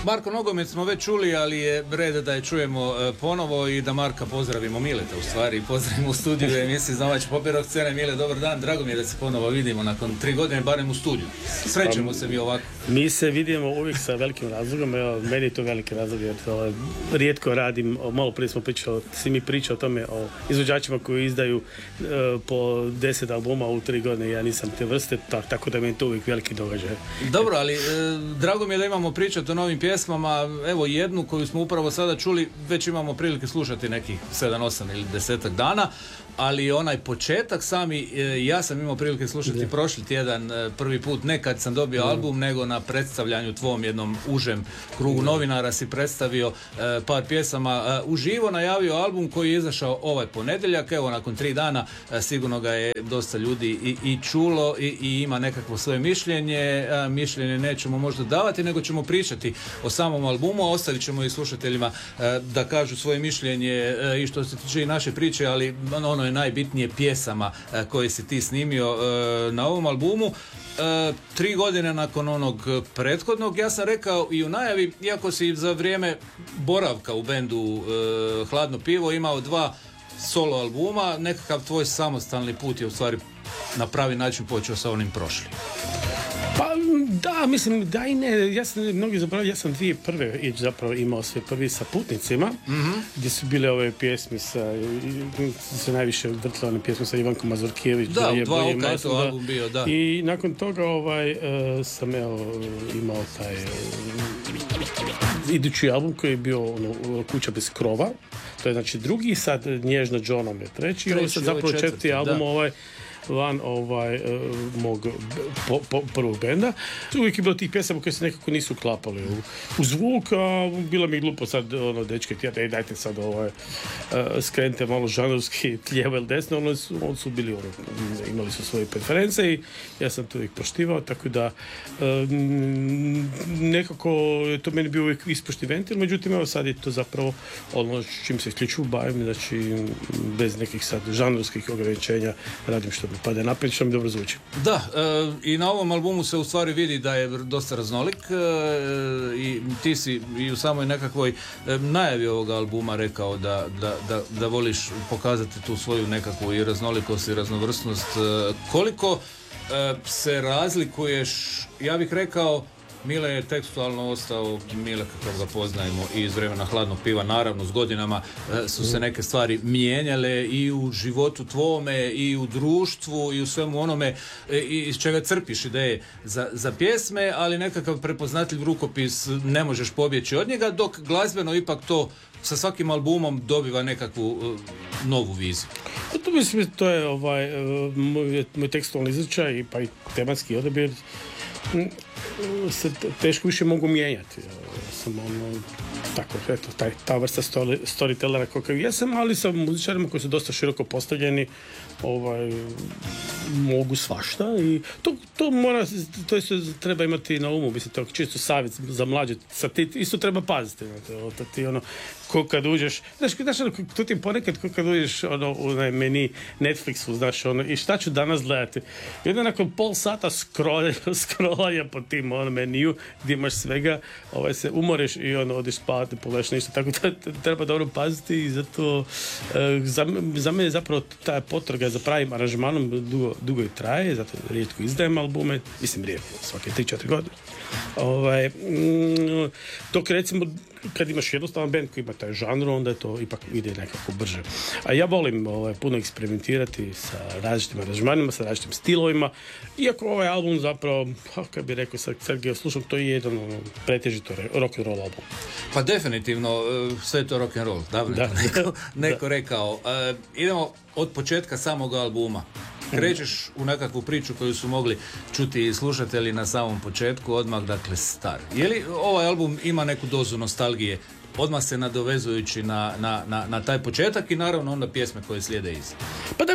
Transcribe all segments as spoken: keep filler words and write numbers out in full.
Marko Nogomet smo već čuli, ali je red da je čujemo ponovo i da Marka pozdravimo, Mileta u stvari, pozdravimo u studiju emisiji Znavač Popirok scene. Mile, dobar dan, drago mi je da se ponovo vidimo nakon tri godine, barem u studiju. Srećemo se mi ovako. Mi se vidimo uvijek sa velikim razlogom, evo, meni je to veliki razlog, jer to rijetko radim, malo prije smo pričali, svi mi priča o tome, o izvođačima koji izdaju e, po deset albuma u tri godine, ja nisam te vrste, tak, tako da mi je to uvijek veliki događaj. Dobro, ali e, drago mi je da imamo pričati o novim pjesmama, evo jednu koju smo upravo sada čuli, već imamo prilike slušati nekih sedam, osam ili desetak dana, ali onaj početak sami, e, ja sam imao prilike slušati yeah. prošli tjedan, e, prvi put, ne kad sam dobio yeah. album, nego na predstavljanju tvom jednom užem krugu yeah. novinara si predstavio e, par pjesama, e, uživo najavio album koji je izašao ovaj ponedjeljak, evo nakon tri dana e, sigurno ga je dosta ljudi i, i čulo i, i ima nekakvo svoje mišljenje, e, mišljenje nećemo možda davati, nego ćemo pričati o samom albumu, a ostavit ćemo i slušateljima e, da kažu svoje mišljenje e, i što se tiče i naše priče, ali ono je najbitnije pjesama e, koje si ti snimio e, na ovom albumu. E, tri godine nakon onog prethodnog, ja sam rekao i u najavi, iako si za vrijeme boravka u bendu e, Hladno pivo imao dva solo albuma, nekakav tvoj samostalni put je u stvari na pravi način počeo sa onim prošlim. Pa da, mislim, da i ne, ja sam mnogi zaboravili, ja sam dvije prve i zapravo imao sve prvi sa Putnicima, mm-hmm. gdje su bile ove pjesme sa, se najviše vrtile one pjesme sa Ivankom Mazurkijević. Da, u dva oka je to album bio, da. I nakon toga ovaj, uh, sam evo, imao taj uh, idući album koji je bio ono, Kuća bez krova, to je znači drugi, sad Nježno Johnom je treći, treći i ovo sad zapravo četvrti, četvrti album, da. ovaj van ovaj, uh, mog po, po, prvog benda. Uvijek je bilo tih pjesama koje se nekako nisu uklapali u, u zvuk, a bilo mi glupo sad, ono, dečke, tijete, ej, dajte sad ovaj, uh, skrenite malo žanrovski lijevo ili desno, oni su, on su bili, ono, imali su svoje preference i ja sam to uvijek poštivao, tako da uh, nekako je to meni bio uvijek ispušni ventil, međutim, evo sad je to zapravo ono čim se isključivo bavim, znači bez nekih sad žanrovskih ograničenja radim što mi pada naprijed, što mi dobro zvuči. Da, e, i na ovom albumu se u stvari vidi da je dosta raznolik e, i ti si i u samoj nekakvoj e, najavi ovoga albuma rekao da, da, da, da voliš pokazati tu svoju nekakvu i raznolikost i raznovrsnost. E, koliko e, se razlikuješ, ja bih rekao, Mile je tekstualno ostao Mile kako ga poznajemo i iz vremena Hladnog piva, naravno s godinama e, su se neke stvari mijenjale i u životu tvome i u društvu i u svemu onome e, iz čega crpiš ideje za, za pjesme, ali nekakav prepoznatljiv rukopis ne možeš pobjeći od njega, dok glazbeno ipak to sa svakim albumom dobiva nekakvu uh, novu viziju. To mislim, to je ovaj, uh, moj, moj tekstualni izričaj pa i tematski odabir se teško više mogu mijenjati. Ja sam ono, tako, eto, taj, ta vrsta story, storytellera kakav jesam, ali sa muzičarima koji su dosta široko postavljeni, ovaj, mogu svašta i to, to mora, to isto treba imati na umu, mislim, to čisto savjet za mlađe, sa ti isto treba paziti, to ti ono, ko kad uđeš, znaš, znaš ono, to ti ponekad ko kad uđeš ono, u meni Netflixu, znaš, ono, i šta ću danas gledati? I onda nakon pol sata scrollanja po tim ono, meniju, gdje imaš svega, ovaj, se umoreš i ono, odiš spavati, pogledaš ništa, tako da treba dobro paziti i zato e, za, za mene zapravo ta potraga za pravim aranžmanom dugo, dugo i traje, zato rijetko izdajem albume, mislim rijetko, svake tri četiri godine. Ovaj, mm, dok recimo kad imaš jednostavan band koji ima taj žanr, onda to ipak ide nekako brže. A ja volim ovaj, puno eksperimentirati sa različitim aranžmanima, sa različitim stilovima, iako ovaj album zapravo, kako bi rekao sad, sad ga slušam, to je jedan ono, pretežito rock and roll album. Pa definitivno, sve je to rock and roll, davno da. neko, neko da. rekao. Uh, idemo od početka samog albuma. Krećeš u nekakvu priču koju su mogli čuti slušatelji na samom početku, odmah, dakle, Star. Je li ovaj album ima neku dozu nostalgije, odmah se nadovezujući na, na, na, na taj početak i naravno onda pjesme koje slijede iza? Pa da, mislim,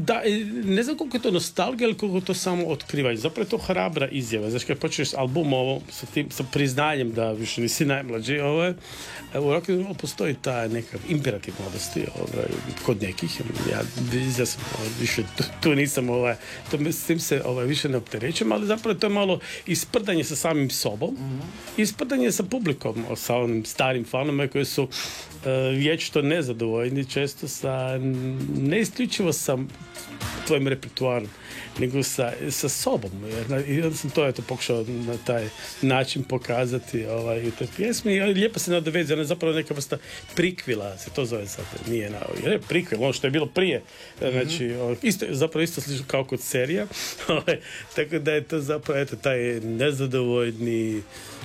Da, ne znam koliko je to nostalgija ili koliko je to samo otkrivanje. Zapravo je to hrabra izjava. Znači, kad počneš s album ovo, sa, tim, sa priznanjem da više nisi najmlađi, ovo je, u rock'n'rollu postoji ta neka imperativ mladosti ovaj, kod nekih. Ja, ja sam ovaj, više, tu, tu nisam, ovaj, to, s tim se ovaj, više ne opterećem, ali zapravo to je malo isprdanje sa samim sobom, mm-hmm. isprdanje sa publikom, sa onim starim fanoma koji su uh, vječito nezadovoljni, često sa, ne isključivo sa tvojim repertoarom, nego sa, sa sobom. I onda sam to eto, pokušao na taj način pokazati ovaj, u toj pjesmi. I lijepo se nadovezuje, ona je zapravo neka vrsta prikvila, se to zove sad, nije na je prikvil, ono što je bilo prije. Znači, mm-hmm. isto, zapravo isto slično kao kod serija. Tako da je to zapravo eto, taj nezadovoljni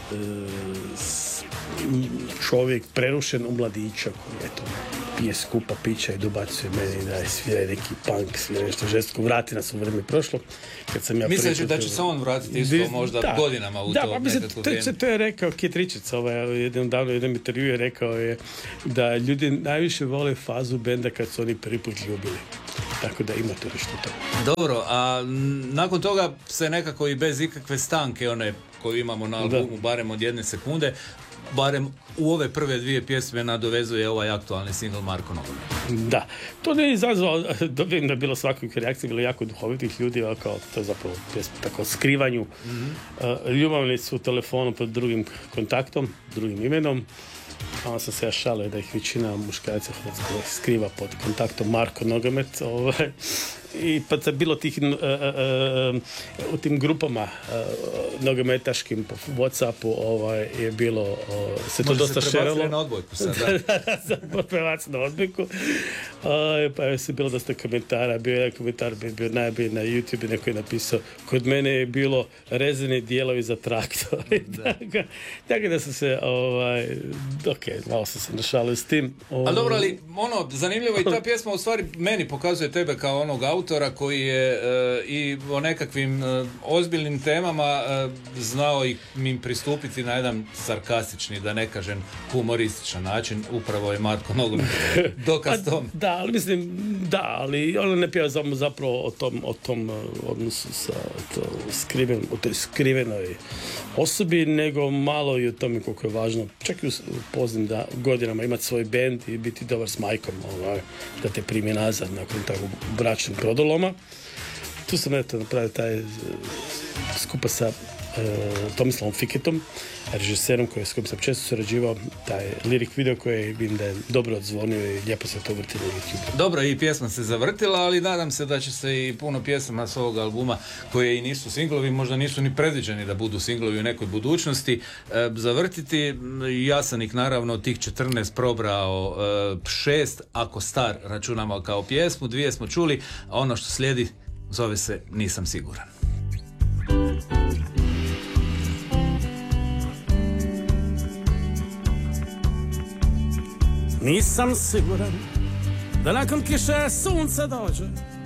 čovjek prerušen u mladića koji eto, pije skupa pića i dobacuje meni da je svira neki punk, svira nešto žestko, vrati nas u vrijeme prošlo. Kad sam ja misliš da će se on vratiti isto možda da, godinama u da, to pa mislim, to, to je rekao Keith Richards, ovaj, jednom davno jednom intervju je rekao je da ljudi najviše vole fazu benda kad su oni prvi put ljubili. Tako da ima to nešto to. Dobro, a nakon toga se nekako i bez ikakve stanke one koju imamo na albumu, da. barem od jedne sekunde, barem u ove prve dvije pjesme nadovezuje ovaj aktualni single Marko Nogomet. Da, to ne je izazvalo, vidim da je bilo svakakvih reakcija, bilo jako duhovitih ljudi, ali kao to je zapravo pjesma tako o skrivanju. Mm-hmm. Uh, ljubavni su u telefonu pod drugim kontaktom, drugim imenom. A onda sam se ja šalio da ih većina muškaraca Hrvatskoj skriva pod kontaktom Marko Nogomet. Ovaj. I pa je bilo tih uh, uh, uh, u tim grupama uh, nogometaškim po Whatsappu ovaj, je bilo uh, se to može dosta šeralo. Može se na odbojku sad, da. da, prebaci na odbojku. Uh, pa je se bilo dosta komentara. Bio jedan komentar, bio, bio najbolji na YouTube, neko je napisao, kod mene je bilo rezani dijelovi za traktor. tako, tako da sam se ovaj, ok, malo sam se našalio s tim. Um, ali dobro, ali ono, zanimljivo i ta pjesma u stvari meni pokazuje tebe kao onog autora koji je e, i o nekakvim e, ozbiljnim temama e, znao i im pristupiti na jedan sarkastični, da ne kažem humorističan način. Upravo je Marko Nogomet dokaz tom. Da, ali mislim, da, ali ono ne pjeva samo zapravo o tom, o tom odnosu sa to, skriven, o toj skrivenoj osobi, nego malo i o tome koliko je važno, čak i u poznim da godinama imati svoj bend i biti dobar s majkom, ovaj, da te primi nazad nakon takvog bračnog prodoloma. Tu sam eto napravio taj skupa sa e, Tomislavom Fiketom, režiserom koji, s kojim sam često surađivao, taj lirik video koji vidim da je dobro odzvonio i lijepo se to vrtilo na YouTube. Dobro, i pjesma se zavrtila, ali nadam se da će se i puno pjesama s ovog albuma koje i nisu singlovi, možda nisu ni predviđeni da budu singlovi u nekoj budućnosti, e, zavrtiti. Ja sam ih naravno tih četrnaest probrao e, šest, ako star računamo kao pjesmu, dvije smo čuli, a ono što slijedi zove se Nisam siguran. Nisam siguran da nakon kiše sunce dođe,